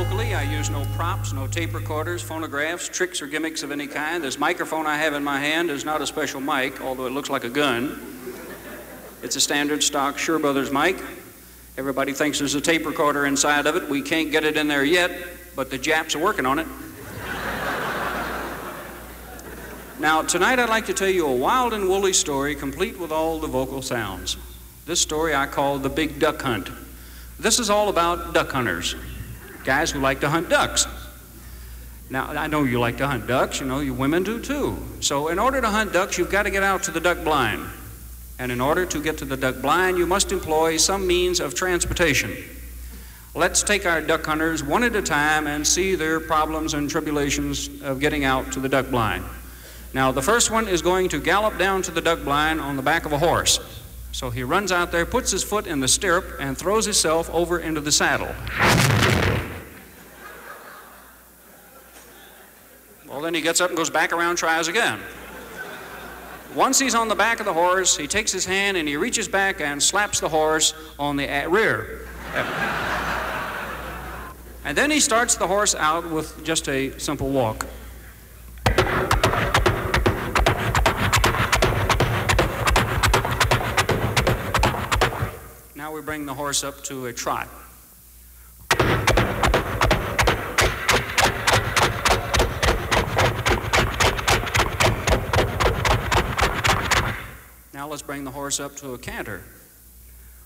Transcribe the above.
locally. I use no props, no tape recorders, phonographs, tricks, or gimmicks of any kind. This microphone I have in my hand is not a special mic, although it looks like a gun. It's a standard stock Shure Brothers mic. Everybody thinks there's a tape recorder inside of it. We can't get it in there yet, but the Japs are working on it. Now, tonight I'd like to tell you a wild and woolly story, complete with all the vocal sounds. This story I call The Big Duck Hunt. This is all about duck hunters, guys who like to hunt ducks. Now, I know you like to hunt ducks, you know, you women do too. So in order to hunt ducks, you've got to get out to the duck blind. And in order to get to the duck blind, you must employ some means of transportation. Let's take our duck hunters one at a time and see their problems and tribulations of getting out to the duck blind. Now, the first one is going to gallop down to the duck blind on the back of a horse. So he runs out there, puts his foot in the stirrup, and throws himself over into the saddle. Well, then he gets up and goes back around, tries again. Once he's on the back of the horse, he takes his hand and he reaches back and slaps the horse on the rear. And then he starts the horse out with just a simple walk. Now we bring the horse up to a trot. Now let's bring the horse up to a canter.